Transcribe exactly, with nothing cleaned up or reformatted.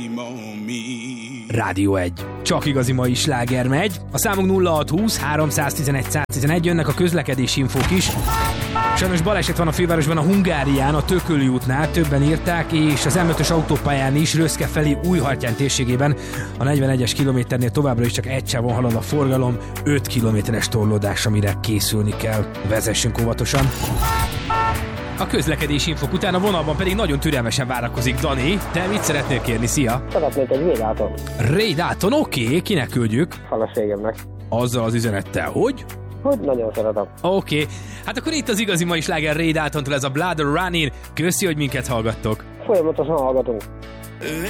Rádió egy. Csak igazi mai sláger megy. A számunk nulla hat húsz háromszáztizenegy száztizenegy, jönnek a közlekedési infók is. Sajnos baleset van a fővárosban, a Hungárián, a Tököli útnál, többen írták, és az M ötös autópályán is, Röszke felé Újhartyán térségében a negyvenegyes kilométernél továbbra is csak egy sávon halad a forgalom, öt kilométeres torlódás, amire készülni kell. Vezessünk óvatosan. A közlekedési infok után a vonalban pedig nagyon türelmesen várakozik Dani. Te mit szeretnél kérni? Szia! Szeretnék egy Rédáton. Rédáton, oké, okay. Kinek küldjük? Feleségemnek. Azzal az üzenettel, hogy? Hogy nagyon szeretem. Oké, okay. Hát akkor itt az igazi mai sláger Rédátontól, ez a Blood Running. Köszi, hogy minket hallgattok. Folyamatosan hallgatunk.